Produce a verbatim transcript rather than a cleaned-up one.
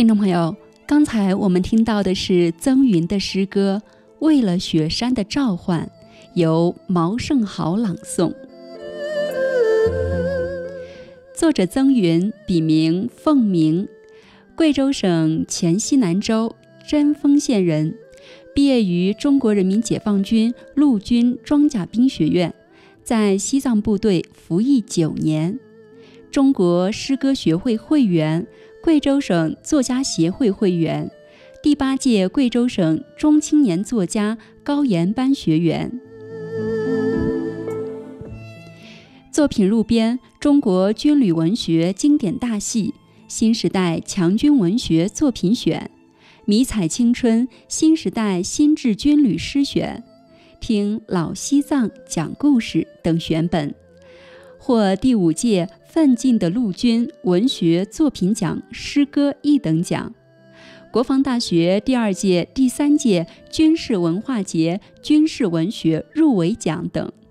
听众朋友，刚才我们听到的是曾云的诗歌《为了雪山的召唤》，由毛胜豪朗诵。作者曾云，笔名凤鸣，贵州省黔西南州贞丰县人，毕业于中国人民解放军陆军装甲兵学院，在西藏部队服役九年，中国诗歌学会会员，贵州省作家协会会员，第八届贵州省中青年作家高研班学员。作品入编《中国军旅文学经典大系》、新时代强军文学作品选、迷彩青春新时代新制军旅诗选、听老西藏讲故事等选本，获第五届奋进的陆军文学作品奖诗歌一等奖，国防大学第二届、第三届军事文化节军事文学入围奖等。